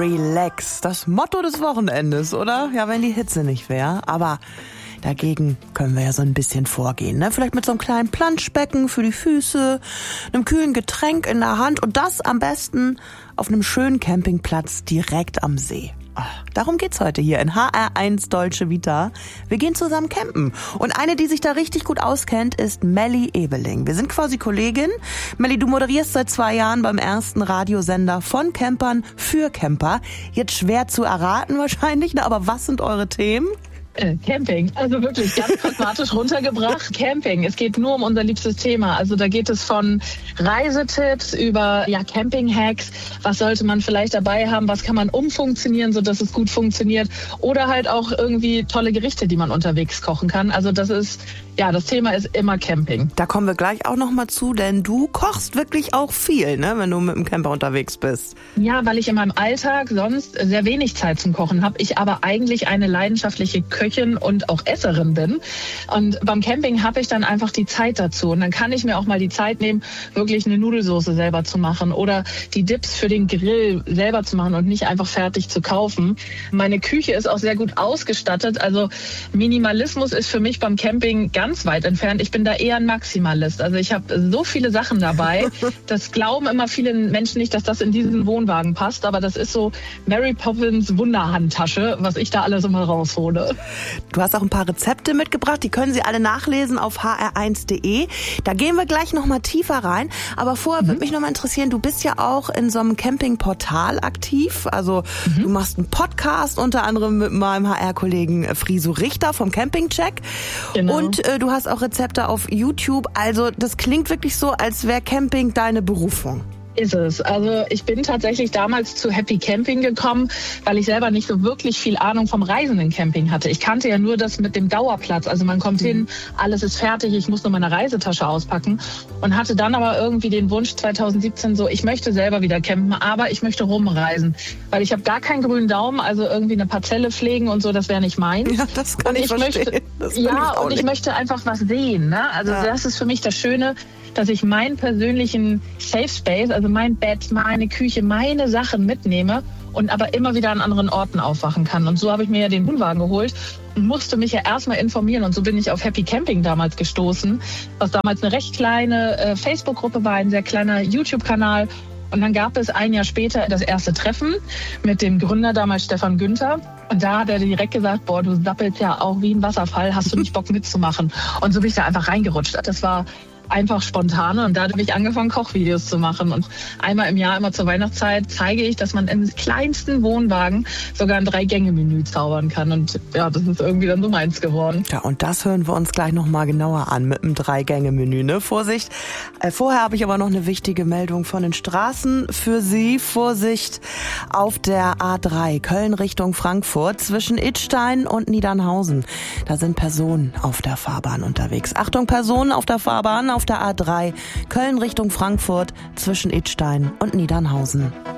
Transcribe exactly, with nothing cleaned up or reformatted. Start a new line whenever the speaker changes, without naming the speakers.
Relax. Das Motto des Wochenendes, oder? Ja, wenn die Hitze nicht wäre. Aber dagegen können wir ja so ein bisschen vorgehen, ne? Vielleicht mit so einem kleinen Planschbecken für die Füße, einem kühlen Getränk in der Hand und das am besten auf einem schönen Campingplatz direkt am See. Darum geht's heute hier in H R eins Deutsche Vita. Wir gehen zusammen campen. Und eine, die sich da richtig gut auskennt, ist Melli Ebeling. Wir sind quasi Kollegin. Melli, du moderierst seit zwei Jahren beim ersten Radiosender von Campern für Camper. Jetzt schwer zu erraten wahrscheinlich, ne? Aber was sind eure Themen?
Camping, also wirklich ganz pragmatisch runtergebracht. Camping, es geht nur um unser liebstes Thema. Also da geht es von Reisetipps über ja Camping-Hacks, was sollte man vielleicht dabei haben, was kann man umfunktionieren, sodass es gut funktioniert oder halt auch irgendwie tolle Gerichte, die man unterwegs kochen kann. Also das ist, ja, das Thema ist immer Camping.
Da kommen wir gleich auch noch mal zu, denn du kochst wirklich auch viel, ne, wenn du mit dem Camper unterwegs bist.
Ja, weil ich in meinem Alltag sonst sehr wenig Zeit zum Kochen habe, ich aber eigentlich eine leidenschaftliche Köchin und auch Esserin bin. Und beim Camping habe ich dann einfach die Zeit dazu. Und dann kann ich mir auch mal die Zeit nehmen, wirklich eine Nudelsoße selber zu machen oder die Dips für den Grill selber zu machen und nicht einfach fertig zu kaufen. Meine Küche ist auch sehr gut ausgestattet. Also Minimalismus ist für mich beim Camping ganz weit entfernt. Ich bin da eher ein Maximalist. Also ich habe so viele Sachen dabei. Das glauben immer viele Menschen nicht, dass das in diesen Wohnwagen passt. Aber das ist so Mary Poppins Wunderhandtasche, was ich da alles immer raushole.
Du hast auch ein paar Rezepte mitgebracht, die können Sie alle nachlesen auf h r eins punkt d e. Da gehen wir gleich noch mal tiefer rein. Aber vorher mhm. würde mich noch mal interessieren, du bist ja auch in so einem Campingportal aktiv. Also mhm. du machst einen Podcast, unter anderem mit meinem H R-Kollegen Friso Richter vom Campingcheck. Genau. Und äh, du hast auch Rezepte auf YouTube. Also das klingt wirklich so, als wäre Camping deine Berufung.
Ist es. Also ich bin tatsächlich damals zu Happy Camping gekommen, weil ich selber nicht so wirklich viel Ahnung vom reisenden Camping hatte. Ich kannte ja nur das mit dem Dauerplatz. Also man kommt mhm. hin, alles ist fertig, ich muss nur meine Reisetasche auspacken und hatte dann aber irgendwie den Wunsch zwanzig siebzehn so, ich möchte selber wieder campen, aber ich möchte rumreisen, weil ich habe gar keinen grünen Daumen, also irgendwie eine Parzelle pflegen und so, das wäre nicht meins.
Ja, das kann
und
ich,
ich
verstehen.
Möchte,
das
ja,
ich
und ich möchte einfach was sehen. Ne? Also ja. Das ist für mich das Schöne, dass ich meinen persönlichen Safe Space, also mein Bett, meine Küche, meine Sachen mitnehme und aber immer wieder an anderen Orten aufwachen kann. Und so habe ich mir ja den Wohnwagen geholt und musste mich ja erstmal informieren. Und so bin ich auf Happy Camping damals gestoßen, was damals eine recht kleine äh, Facebook-Gruppe war, ein sehr kleiner YouTube-Kanal. Und dann gab es ein Jahr später das erste Treffen mit dem Gründer damals Stefan Günther. Und da hat er direkt gesagt, boah, du sappelst ja auch wie ein Wasserfall, hast du nicht Bock mitzumachen? Und so bin ich da einfach reingerutscht. Das war einfach spontan und da habe ich angefangen, Kochvideos zu machen. Und einmal im Jahr, immer zur Weihnachtszeit, zeige ich, dass man im kleinsten Wohnwagen sogar ein Drei-Gänge-Menü zaubern kann. Und ja, das ist irgendwie dann so meins geworden.
Ja, und das hören wir uns gleich nochmal genauer an mit einem Drei-Gänge-Menü, ne? Vorsicht. Äh, vorher habe ich aber noch eine wichtige Meldung von den Straßen für Sie. Vorsicht auf der A drei, Köln Richtung Frankfurt, zwischen Idstein und Niedernhausen. Da sind Personen auf der Fahrbahn unterwegs. Achtung, Personen auf der Fahrbahn auf der A drei, Köln Richtung Frankfurt, zwischen Idstein und Niedernhausen.